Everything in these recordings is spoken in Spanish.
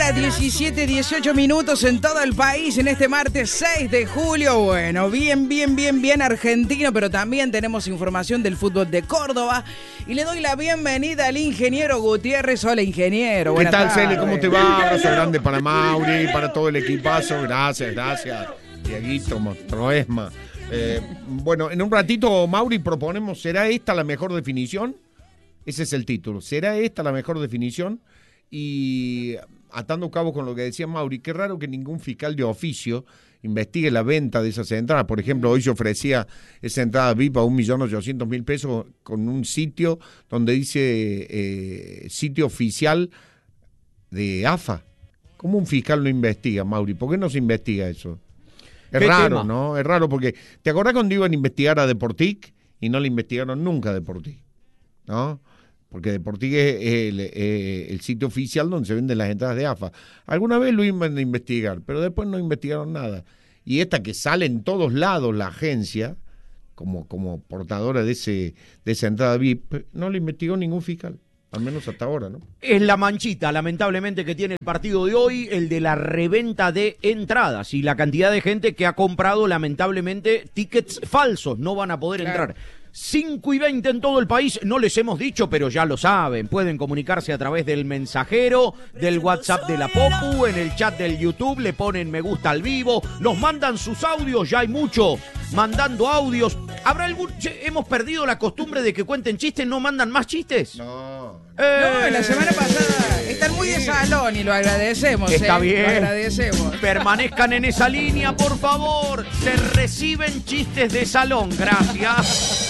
hora, 17, 18 minutos en todo el país en este martes 6 de julio. Bueno, bien argentino, pero también tenemos información del fútbol de Córdoba. Y le doy la bienvenida al ingeniero Gutiérrez. Hola, ingeniero. ¿Qué tal, tardes. Celi? ¿Cómo te va? Abrazo grande para Mauri, para todo el equipazo. Gracias. Dieguito, Troesma. Bueno, en un ratito, Mauri, proponemos, ¿será esta la mejor definición? Ese es el título. ¿Será esta la mejor definición? Y atando cabo con lo que decía Mauri, qué raro que ningún fiscal de oficio investigue la venta de esas entradas. Por ejemplo, hoy se ofrecía esa entrada VIP a 1.800.000 pesos con un sitio donde dice sitio oficial de AFA. ¿Cómo un fiscal no investiga, Mauri? ¿Por qué no se investiga eso? Es raro, ¿no? Es raro porque, ¿te acordás cuando iban a investigar a Deportic y no le investigaron nunca a Deportic? ¿No? Porque Deportic es el sitio oficial donde se venden las entradas de AFA. Alguna vez lo iban a investigar, pero después no investigaron nada. Y esta que sale en todos lados, la agencia, como portadora de esa entrada VIP, no la investigó ningún fiscal. Al menos hasta ahora, ¿no? Es la manchita, lamentablemente, que tiene el partido de hoy, el de la reventa de entradas y la cantidad de gente que ha comprado, lamentablemente, tickets falsos. No van a poder entrar. 5:20 en todo el país, no les hemos dicho, pero ya lo saben, pueden comunicarse a través del mensajero, del WhatsApp de la Popu, en el chat del YouTube, le ponen me gusta al vivo, nos mandan sus audios, ya hay mucho, mandando audios. ¿Habrá algún? Hemos perdido la costumbre de que cuenten chistes, ¿no mandan más chistes? No, la semana pasada están muy de salón y lo agradecemos. Está bien. Lo agradecemos. Permanezcan en esa línea, por favor. Se reciben chistes de salón, gracias.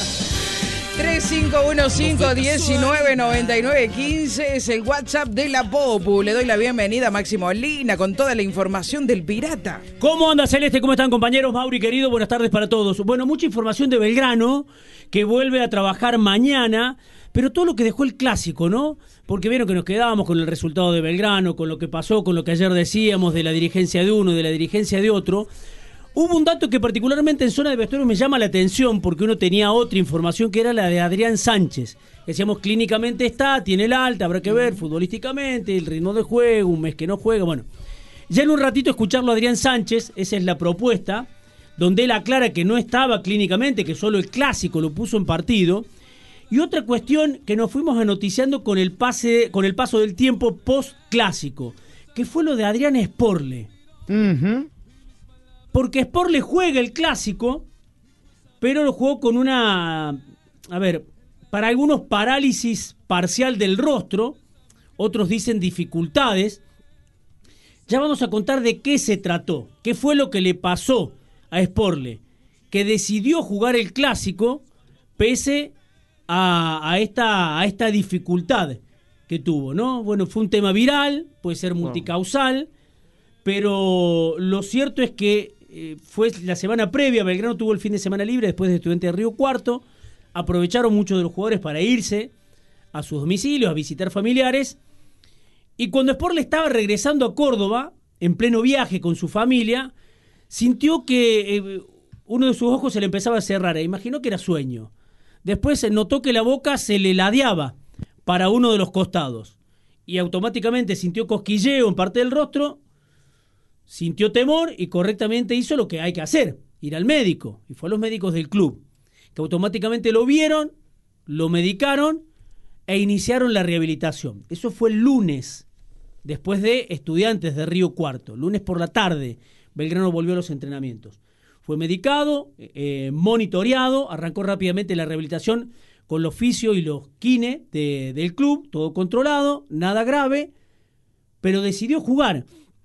3515-199915 es el WhatsApp de la Popu. Le doy la bienvenida a Máximo Lina con toda la información del Pirata. ¿Cómo anda, Celeste? ¿Cómo están, compañeros? Mauri, querido, buenas tardes para todos. Bueno, mucha información de Belgrano, que vuelve a trabajar mañana, pero todo lo que dejó el clásico, ¿no? Porque vieron que nos quedábamos con el resultado de Belgrano, con lo que pasó, con lo que ayer decíamos de la dirigencia de uno, de la dirigencia de otro. Hubo un dato que particularmente en zona de vestuarios me llama la atención porque uno tenía otra información que era la de Adrián Sánchez. Decíamos clínicamente está, tiene el alta, habrá que ver futbolísticamente, el ritmo de juego, un mes que no juega, bueno. Ya en un ratito escucharlo a Adrián Sánchez, esa es la propuesta, donde él aclara que no estaba clínicamente, que solo el clásico lo puso en partido. Y otra cuestión que nos fuimos anoticiando con el paso del tiempo post-clásico, que fue lo de Adrián Sporle. Porque Sporle juega el clásico, pero lo jugó con una, para algunos parálisis parcial del rostro, otros dicen dificultades. Ya vamos a contar de qué se trató, qué fue lo que le pasó a Sporle, que decidió jugar el clásico pese a esta dificultad que tuvo, ¿no? Bueno, fue un tema viral, puede ser multicausal, pero lo cierto es que fue la semana previa, Belgrano tuvo el fin de semana libre después de Estudiantes de Río Cuarto, aprovecharon muchos de los jugadores para irse a sus domicilios, a visitar familiares, y cuando Sporle estaba regresando a Córdoba, en pleno viaje con su familia, sintió que uno de sus ojos se le empezaba a cerrar, e imaginó que era sueño. Después notó que la boca se le ladeaba para uno de los costados, y automáticamente sintió cosquilleo en parte del rostro, sintió temor y correctamente hizo lo que hay que hacer, ir al médico. Y fue a los médicos del club, que automáticamente lo vieron, lo medicaron e iniciaron la rehabilitación. Eso fue el lunes, después de Estudiantes de Río Cuarto. Lunes por la tarde, Belgrano volvió a los entrenamientos. Fue medicado, monitoreado, arrancó rápidamente la rehabilitación con los fisio y los kine del club, todo controlado, nada grave, pero decidió jugar.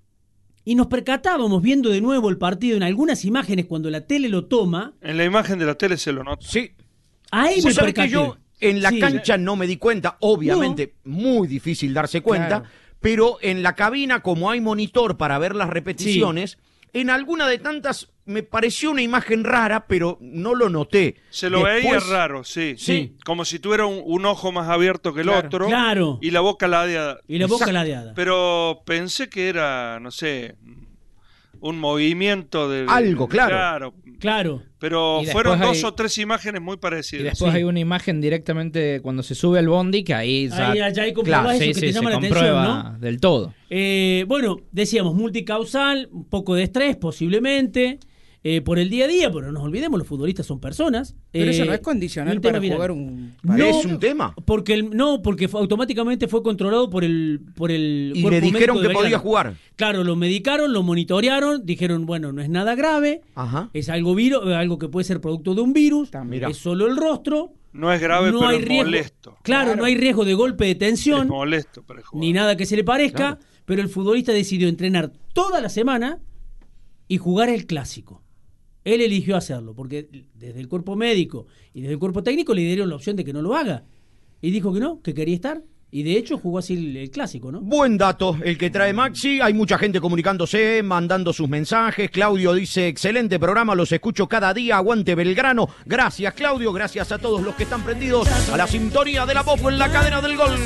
Y nos percatábamos viendo de nuevo el partido en algunas imágenes cuando la tele lo toma. En la imagen de la tele se lo nota. Sí. Ahí me sabe percaté. que yo en la cancha no me di cuenta, obviamente, muy difícil darse cuenta, pero en la cabina, como hay monitor para ver las repeticiones, en alguna de tantas me pareció una imagen rara, pero no lo noté. Se lo veía raro, sí. Como si tuviera un ojo más abierto que el otro. Claro. Y la boca ladeada. Y la boca ladeada. Pero pensé que era, no sé, un movimiento de algo, claro. Claro. Pero Y fueron después 2 o 3 imágenes muy Y parecidas. después hay una imagen directamente cuando se sube al bondi que ahí ya, Ahí comprobás eso que te llama la atención, comprueba ¿no? del todo. Bueno, decíamos multicausal, un poco de estrés posiblemente, por el día a día, pero no nos olvidemos, los futbolistas son personas. Pero eso no es condicional para jugar un... ¿Es un tema? Porque automáticamente fue controlado por el Y cuerpo le dijeron médico de que Belgrano. podía jugar. Claro, lo medicaron, lo monitorearon, dijeron, bueno, no es nada grave, Ajá. es algo que puede ser producto de un virus, Mira. es solo el rostro. No es grave, no pero hay es riesgo, molesto. Claro, no hay riesgo de golpe de Es tensión, molesto para jugar. ni nada que se le parezca, pero el futbolista decidió entrenar toda la semana y jugar el clásico. Él eligió hacerlo, porque desde el cuerpo médico y desde el cuerpo técnico le dieron la opción de que no lo haga. Y dijo que no, que quería estar. Y de hecho jugó así el clásico, ¿no? Buen dato el que trae Maxi. Hay mucha gente comunicándose, mandando sus mensajes. Claudio dice, excelente programa, los escucho cada día, aguante Belgrano. Gracias, Claudio, gracias a todos los que están prendidos a la sintonía de la Popo en la cadena del gol.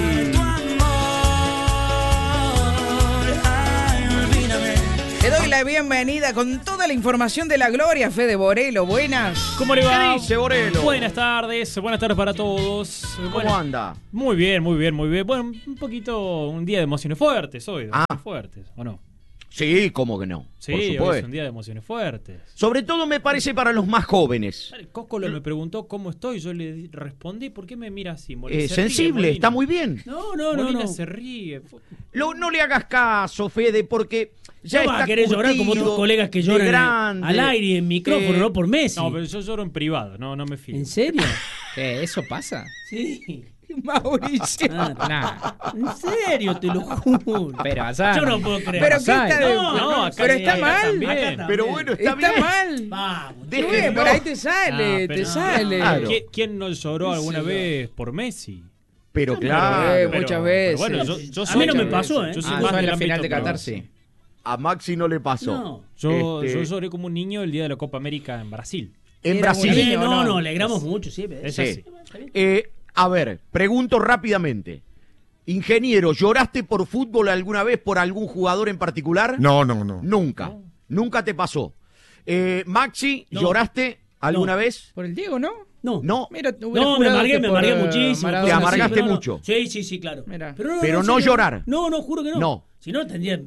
Le doy la bienvenida con toda la información de la gloria, Fede Borelo. Buenas. ¿Cómo le va? ¿Qué dice, Borelo? Buenas tardes para todos. ¿Cómo anda? Muy bien. Bueno, un día de emociones fuertes hoy. Fuertes, ¿o no? Sí, ¿cómo que no? Sí, por hoy es supuesto. un día de emociones fuertes. Sobre todo me parece para los más jóvenes. Cóscolo me preguntó cómo estoy, yo le respondí, ¿por qué me mira así? Sensible, está muy bien. Molina se ríe. No le hagas caso, Fede, porque ya No vas a querer llorar como otros colegas que lloran grande, al aire, en micrófono, no por Messi. No, pero yo lloro en privado, no me filmo. ¿En serio? ¿Eso pasa? Sí. Mauricio. Nah, En serio, te lo juro. pero allá. Yo no puedo creer. Pero qué está de... No, acá pero sí, está acá mal. también. Acá también. Pero bueno, está bien. mal. Vamos. Qué bien, Déjenlo. por ahí te sale, pero te sale. Claro. ¿Quién no lloró alguna vez por Messi? Pero claro, muchas veces. Bueno, yo A mí no soy- me pasó, ¿eh? Yo soy Ah, más yo en del la final ámbito de Qatar, privado. sí. a Maxi no le pasó. No. Yo lloré como un niño el día de la Copa América en Brasil. En Era Brasil. un niño, No, no. nos alegramos mucho, sí. Es Sí. así. A ver, pregunto rápidamente. Ingeniero, ¿lloraste por fútbol alguna vez por algún jugador en particular? No. Nunca. Nunca te pasó. Maxi, No. ¿lloraste alguna No. vez? ¿Por el Diego, no? No. No. Mira, hubiera No, me jurado amargué, que me por, amargué muchísimo. Maradona, Te amargaste pero no. mucho. Sí, claro. Mira. Pero no llorar. No, juro que no. No. Si no, tendría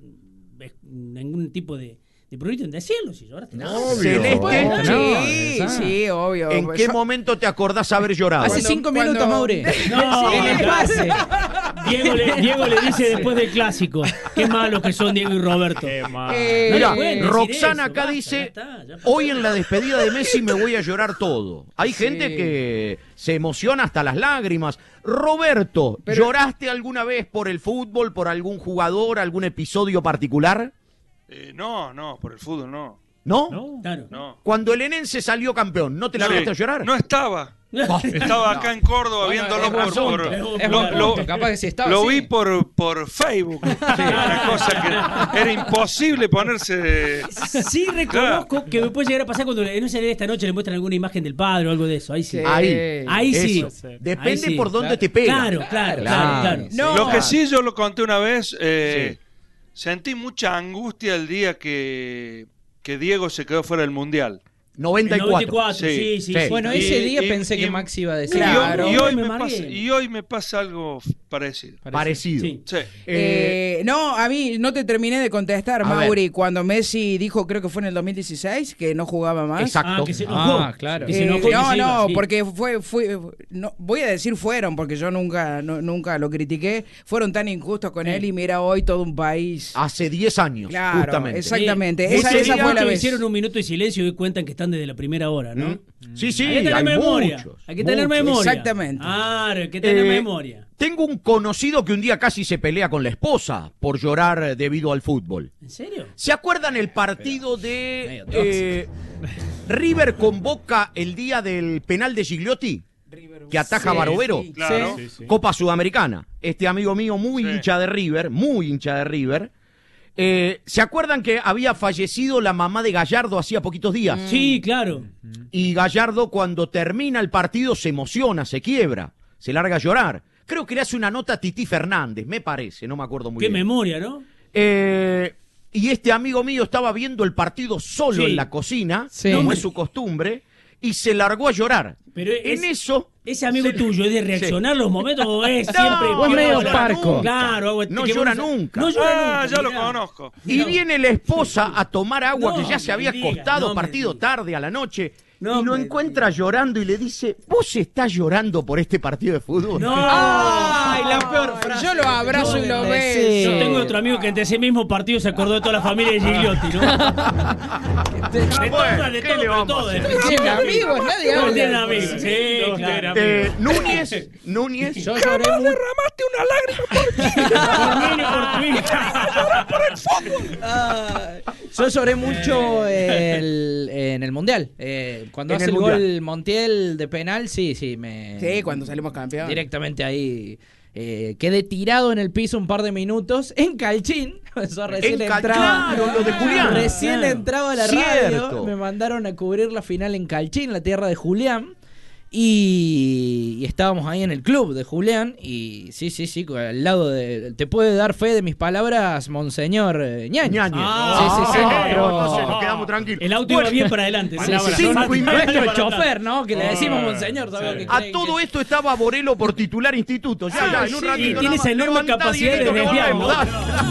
ningún tipo de problema en decirlo. Si lloraste. Obvio. Celeste, Bueno, No, sí, no. sí, obvio. ¿En qué Yo- momento te acordás haber llorado? Hace Cuando- 5 minutos, cuando- Maure. No, Sí, no, pase. Diego le dice después del clásico. Qué malos que son Diego y Roberto. Qué mal. Eh, Mira, No le pueden decir Roxana eso, acá basta, dice, ya está, ya pasó. hoy en la despedida de Messi me voy a llorar todo. Hay Sí. gente que se emociona hasta las lágrimas. Roberto, Pero- ¿lloraste alguna vez por el fútbol, por algún jugador, algún episodio particular? No, por el fútbol no. ¿No? No. Claro. No. Cuando el Enense salió campeón, ¿no te la Sí. a llorar? No estaba. Estaba acá en Córdoba viéndolo es buen por punto. Es lo- buen lo- punto. Capaz que si estaba lo así. vi por Facebook. Una cosa que era imposible ponerse. Sí reconozco que me puede llegar a pasar cuando no sé, esta noche le muestran alguna imagen del padre o algo de eso. Ahí sí. Sí. Ahí sí. Eso. Depende Ahí sí. por dónde Claro. te pega. Claro. No. Lo que sí yo lo conté una vez. Sí. Sentí mucha angustia el día que Diego se quedó fuera del mundial. 94. Sí. Sí. Bueno, Y- ese día y- pensé que y- Maxi iba a decir. Claro. Y hoy me me mareé. pasa, y hoy me pasa algo parecido. Parecido. Sí. Sí. No, a mí no te terminé de contestar, A Mauri, cuando Messi dijo, creo que fue en el 2016, que no jugaba más. Exacto. Que se enojó. Ah, claro. Que se enojó y no, se iba, no, sí. porque no, voy a decir fueron, porque yo nunca lo critiqué, fueron tan injustos con él y mira hoy todo un país. Hace 10 años, Claro, justamente. exactamente. Sí. Esa Muchos fue la muchos vez. hicieron un minuto de silencio y hoy cuentan que están desde la primera hora, ¿no? Sí, sí, Hay que tener hay memoria. muchos. Hay que tener muchos. memoria. Exactamente. Claro, hay que tener Eh, memoria. Tengo un conocido que un día casi se pelea con la esposa por llorar debido al fútbol. ¿En serio? ¿Se acuerdan el partido de medio tóxico. River con Boca el día del penal de Gigliotti? Que ataja a Sí, Barovero. sí. Claro. Sí, sí. Copa Sudamericana. Este amigo mío muy Sí. hincha de River, muy hincha de River. ¿Se acuerdan que había fallecido la mamá de Gallardo hacía poquitos días? Sí, claro. Y Gallardo cuando termina el partido se emociona, se quiebra, se larga a llorar. Creo que le hace una nota a Tití Fernández, me parece, no me acuerdo muy Qué bien. memoria, ¿no? Y este amigo mío estaba viendo el partido solo en la cocina, como es su costumbre, y se largó a llorar. Pero en eso... ¿Ese amigo tuyo es de reaccionar los momentos o es siempre... es medio parco. Claro, no llora nunca. No llora nunca. Ya lo conozco. Y viene la esposa a tomar agua que ya se había acostado, partido tarde a la noche. Y lo encuentra llorando y le dice, ¿vos estás llorando por este partido de fútbol? No. ¡Ay, la peor frase! Yo lo abrazo y lo beso. Yo tengo otro amigo que entre ese mismo partido se acordó de toda la familia de Gigliotti, ¿no? De todo. ¿Tienen amigos? Nadie habla. No tienen amigos. Sí, claro. Núñez. Yo lloré mucho. derramaste una lágrima Por mí y por tu hija. por el fútbol. Yo lloré mucho en el Mundial. Cuando hace el gol Montiel de penal, sí. Sí, cuando salimos campeón. Directamente ahí. Quedé tirado en el piso un par de minutos en Calchín. Eso recién entraba. Claro, lo de Julián. Recién entraba a la radio. Me mandaron a cubrir la final en Calchín, la tierra de Julián. Y estábamos ahí en el club de Julián. Y sí, al lado de... Te puede dar fe de mis palabras, Monseñor Ñañez. Sí. Pero Nos quedamos tranquilos. El auto iba bien para adelante. Nuestro chofer, ¿no? Que le decimos Monseñor. A todo esto estaba Borelo por titular instituto. Ya, en un ratito. Tiene esa enorme capacidad de desviar, ¿no?